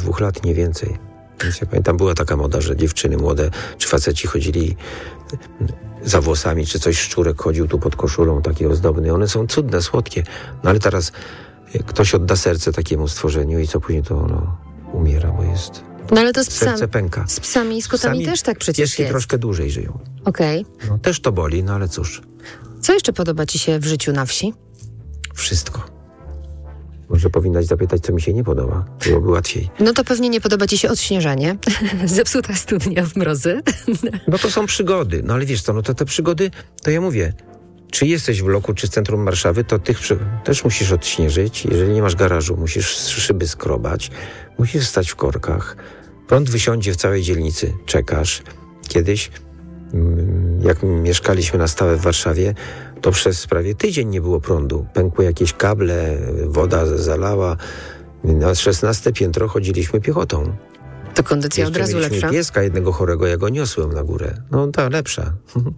2 lat, nie więcej. Więc ja pamiętam, była taka moda, że dziewczyny młode czy faceci chodzili za włosami, czy coś, szczurek chodził tu pod koszulą, taki ozdobny. One są cudne, słodkie. No ale teraz ktoś odda serce takiemu stworzeniu i co później to ono umiera, bo jest... No ale to serce pęka. Z psami i z kotami też tak przecież pieski jest. troszkę dłużej żyją. Okej. No, też to boli, no ale cóż. Co jeszcze podoba ci się w życiu na wsi? Wszystko. Może powinnaś zapytać, co mi się nie podoba. Byłoby łatwiej. No to pewnie nie podoba ci się odśnieżanie. Zepsuta studnia w mrozy. No to są przygody. No ale wiesz co, no to te przygody, to ja mówię, czy jesteś w bloku, czy w centrum Warszawy, to tych też musisz odśnieżyć. Jeżeli nie masz garażu, musisz szyby skrobać, musisz stać w korkach. Prąd wysiądzie w całej dzielnicy. Czekasz. Kiedyś, jak mieszkaliśmy na stałe w Warszawie, to przez prawie tydzień nie było prądu. Pękły jakieś kable, woda zalała. Na 16 piętro chodziliśmy piechotą. To kondycja od razu lepsza. Pieska jednego chorego, ja go niosłem na górę. No ta lepsza.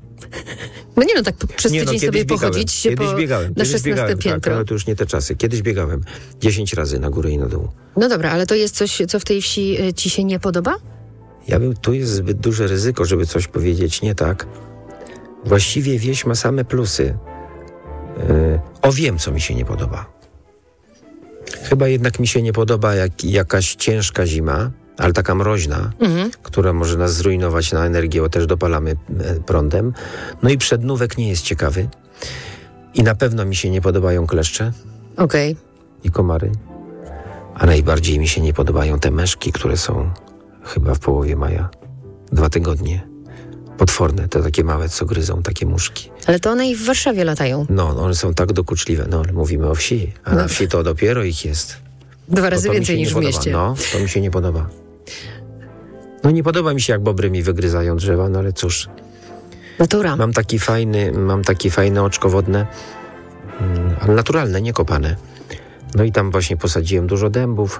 No nie no, tak przez tydzień sobie pochodzić się na 16 piętro. Tak, ale to już nie te czasy. Kiedyś biegałem 10 razy na górę i na dół. No dobra, ale to jest coś, co w tej wsi ci się nie podoba? Tu jest zbyt duże ryzyko, żeby coś powiedzieć nie tak. Właściwie wieś ma same plusy. Wiem, co mi się nie podoba. Chyba jednak mi się nie podoba jakaś ciężka zima, ale taka mroźna, która może nas zrujnować na energię, bo też dopalamy prądem. No i przednówek nie jest ciekawy. I na pewno mi się nie podobają kleszcze. Okej. I komary. A najbardziej mi się nie podobają te meszki, które są chyba w połowie maja. 2 tygodnie. Potworne, te takie małe, co gryzą, takie muszki. Ale to one i w Warszawie latają. No, one są tak dokuczliwe. No, ale mówimy o wsi, a na wsi to dopiero ich jest. 2 razy więcej niż w mieście. No, to mi się nie podoba. No nie podoba mi się, jak bobry mi wygryzają drzewa, no ale cóż. Natura. Mam takie fajne oczko wodne, ale naturalne, nie kopane. No i tam właśnie posadziłem dużo dębów.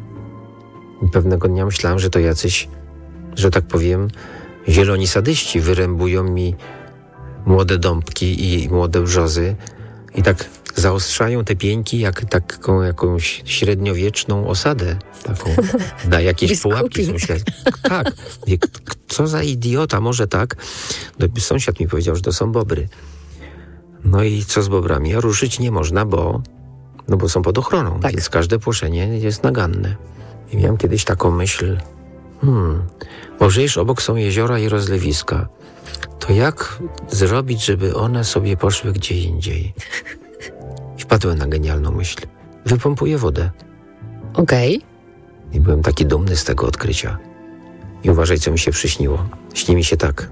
I pewnego dnia myślałem, że to jacyś, że tak powiem, zieloni sadyści wyrębują mi młode dąbki i młode brzozy i tak zaostrzają te pieńki jak taką jakąś średniowieczną osadę. Taką, na jakieś pułapki. Tak. Co za idiota, może tak? Sąsiad mi powiedział, że to są bobry. No i co z bobrami? A ruszyć nie można, bo są pod ochroną, tak. Więc każde płoszenie jest naganne. I miałem kiedyś taką myśl, bo przecież obok są jeziora i rozlewiska. To jak zrobić, żeby one sobie poszły gdzie indziej? I wpadłem na genialną myśl. Wypompuję wodę. Okej. I byłem taki dumny z tego odkrycia. I uważaj, co mi się przyśniło. Śni mi się tak.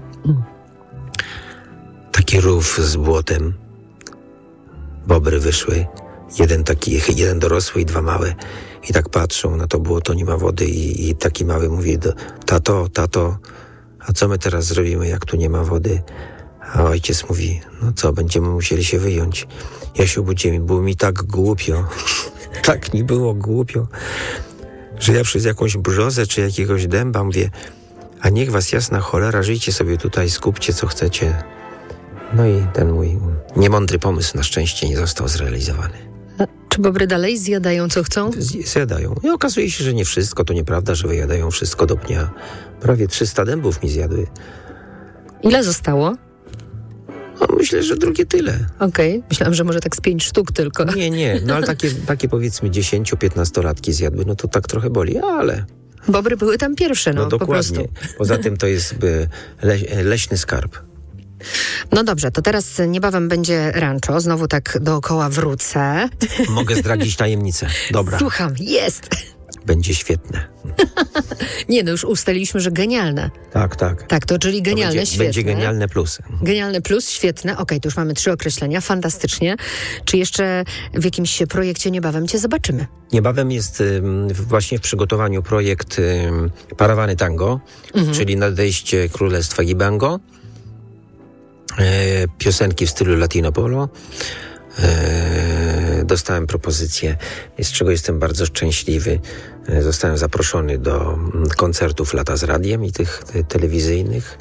Taki rów z błotem. Bobry wyszły. Jeden dorosły i 2 małe. I tak patrzą na to błoto, nie ma wody i taki mały mówi: tato, a co my teraz zrobimy, jak tu nie ma wody? A ojciec mówi: no co, będziemy musieli się wyjąć. Ja się obudziłem, było mi tak głupio. Tak mi było głupio, że ja przez jakąś brzozę czy jakiegoś dęba mówię: a niech was jasna cholera, żyjcie sobie tutaj, skupcie co chcecie. No i ten mój niemądry pomysł na szczęście nie został zrealizowany. A czy bobry dalej zjadają co chcą? Zjadają. I okazuje się, że nie wszystko. To nieprawda, że wyjadają wszystko do pnia. Prawie 300 dębów mi zjadły. Ile zostało? No, myślę, że drugie tyle. Okej. Myślałam, że może tak z 5 sztuk tylko. Nie. No ale takie powiedzmy 10-15-latki zjadły, no to tak trochę boli, ale... Bobry były tam pierwsze, no dokładnie. Po prostu. Poza tym to jest leśny skarb. No dobrze, to teraz niebawem będzie rancho. Znowu tak dookoła wrócę. Mogę zdradzić tajemnicę. Dobra. Słucham, jest. Będzie świetne. Nie, no już ustaliliśmy, że genialne. Tak. Tak, to czyli genialne, świetne. Będzie genialne plus. Genialne plus, świetne. Okej, to już mamy 3 określenia, fantastycznie. Czy jeszcze w jakimś projekcie niebawem cię zobaczymy? Niebawem jest właśnie w przygotowaniu projekt Parawany Tango, czyli nadejście Królestwa Gibango. Piosenki w stylu Latino Polo. Dostałem propozycję, z czego jestem bardzo szczęśliwy. Zostałem zaproszony do koncertów Lata z Radiem i tych telewizyjnych.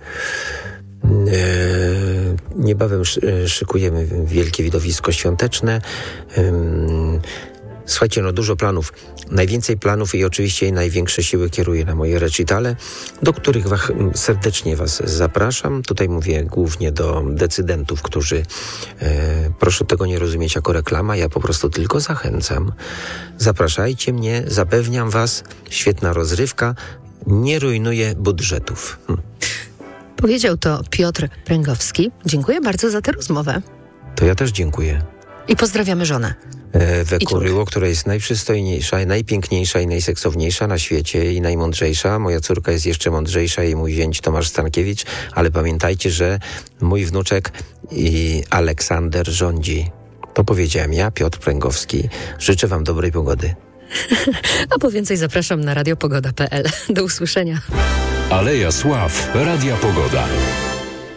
Niebawem szykujemy wielkie widowisko świąteczne. Słuchajcie, dużo planów. Najwięcej planów i oczywiście największe siły kieruję na moje recitale, do których serdecznie Was zapraszam. Tutaj mówię głównie do decydentów, którzy, proszę tego nie rozumieć jako reklama, ja po prostu tylko zachęcam. Zapraszajcie mnie, zapewniam Was, świetna rozrywka, nie rujnuje budżetów. Powiedział to Piotr Pręgowski. Dziękuję bardzo za tę rozmowę. To ja też dziękuję. I pozdrawiamy żonę. Kuryło, która jest najprzystojniejsza, najpiękniejsza i najseksowniejsza na świecie i najmądrzejsza. Moja córka jest jeszcze mądrzejsza i mój zięć Tomasz Stankiewicz, ale pamiętajcie, że mój wnuczek i Aleksander rządzi. To powiedziałem ja, Piotr Pręgowski. Życzę Wam dobrej pogody. A po więcej zapraszam na radiopogoda.pl. Do usłyszenia. Aleja Sław, Radia Pogoda.